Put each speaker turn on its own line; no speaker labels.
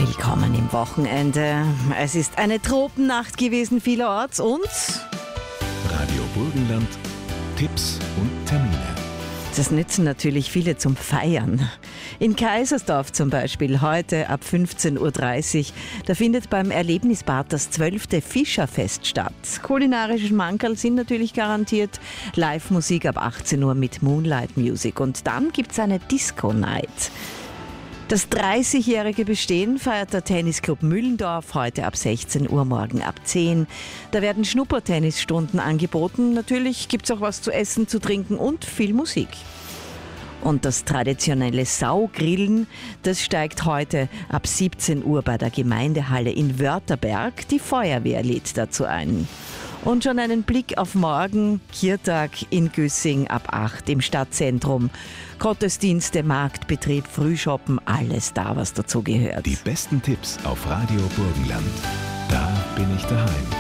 Willkommen im Wochenende. Es ist eine Tropennacht gewesen vielerorts und
Radio Burgenland, Tipps und Termine.
das nützen natürlich viele zum Feiern. In Kaisersdorf zum Beispiel heute ab 15.30 Uhr. Da findet beim Erlebnisbad das 12. Fischerfest statt. Kulinarische Schmankerl sind natürlich garantiert. Live-Musik ab 18 Uhr mit Moonlight Music. Und dann gibt's eine Disco-Night. Das 30-jährige Bestehen feiert der Tennisclub Müllendorf heute ab 16 Uhr, morgen ab 10. Da werden Schnuppertennisstunden angeboten. Natürlich gibt's auch was zu essen, zu trinken und viel Musik. Und das traditionelle Saugrillen, das steigt heute ab 17 Uhr bei der Gemeindehalle in Wörterberg. Die Feuerwehr lädt dazu ein. Und schon einen Blick auf morgen, Kirtag in Güssing ab 8 im Stadtzentrum. Gottesdienste, Marktbetrieb, Frühshoppen, alles da, was dazu gehört.
Die besten Tipps auf Radio Burgenland. Da bin ich daheim.